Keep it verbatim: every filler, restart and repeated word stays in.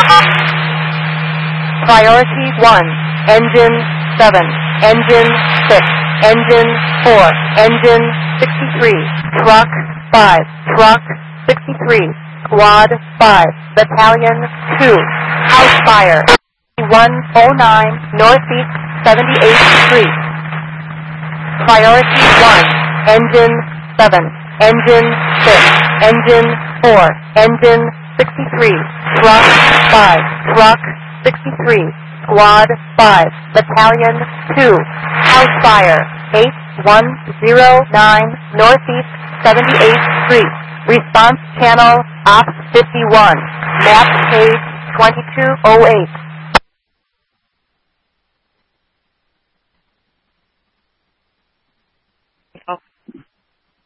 Priority one, engine seven, engine six, engine four, engine sixty-three, truck five, truck sixty-three, squad five, battalion two, house fire, one oh nine Northeast seventy-eighth Street. Priority one, engine seven, engine six, engine four, engine sixty-three, truck five, truck sixty-three, squad five, battalion two, house fire, eight one oh nine Northeast seventy-eighth Street. Response channel Ops fifty-one, map page twenty-two oh eight.